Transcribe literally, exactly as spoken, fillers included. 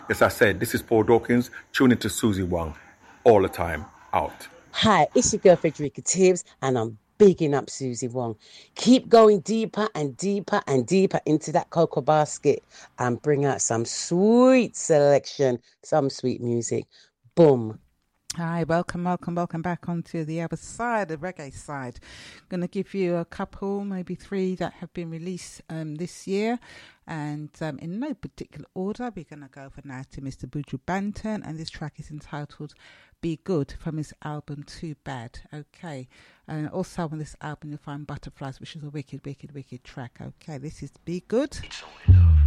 As I said, this is Paul Dawkins. Tune into Susie Wong all the time. Out. Hi, it's your girl Frederica Tibbs, and I'm bigging up Susie Wong. Keep going deeper and deeper and deeper into that cocoa basket and bring out some sweet selection, some sweet music. Boom. Hi, welcome, welcome, welcome back onto the other side, the reggae side. Going to give you a couple, maybe three that have been released um, this year. And um, in no particular order, we're going to go over now to Mister Buju Banton. And this track is entitled Be Good from his album Too Bad. Okay. And uh, also on this album, you'll find Butterflies, which is a wicked, wicked, wicked track. Okay, this is Be Good. It's only love.